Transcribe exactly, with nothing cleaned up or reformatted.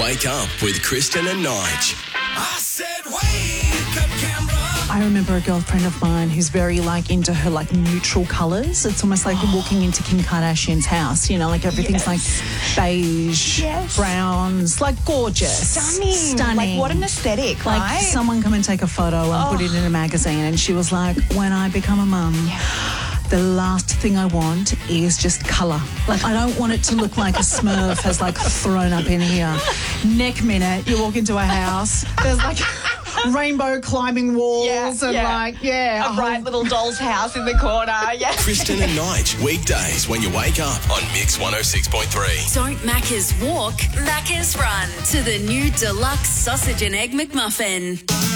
Wake Up with Kristen and Nige. I said, wake up, Canberra. I remember a girlfriend of mine who's very like into her like neutral colours. It's almost like walking into Kim Kardashian's house, you know, like everything's Yes. like beige, Yes. browns, like gorgeous. Stunning. Stunning. Like, what an aesthetic, Like right? someone come and take a photo and put it in a magazine, and she was like, when I become a mum, the last thing I want is just colour. Like, I don't want it to look like a Smurf has like thrown up in here. Neck minute, you walk into a house, there's like rainbow climbing walls Yeah, and yeah. like, yeah. A bright little doll's house in the corner, yeah. Kristen and Nige, weekdays when you wake up on Mix one oh six point three. Don't Macca's walk, Macca's run to the new deluxe sausage and egg McMuffin.